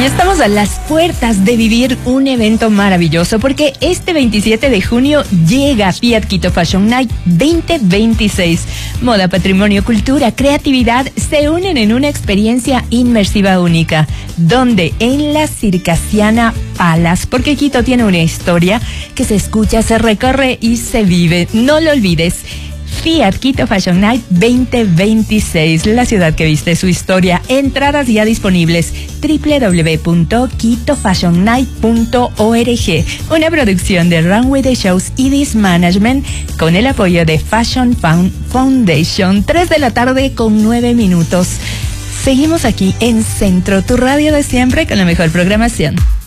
Y estamos a las puertas de vivir un evento maravilloso porque este 27 de junio llega Fiat Quito Fashion Night 2026. Moda, patrimonio, cultura, creatividad se unen en una experiencia inmersiva única. Donde en la Circasiana Palace, porque Quito tiene una historia que se escucha, se recorre y se vive. No lo olvides. Fiat Quito Fashion Night 2026, la ciudad que viste su historia. Entradas ya disponibles, www.quitofashionnight.org. Una producción de Runway The Shows y This Management con el apoyo de Fashion Foundation. 3 de la tarde con 9 minutos. Seguimos aquí en Centro, tu radio de siempre con la mejor programación.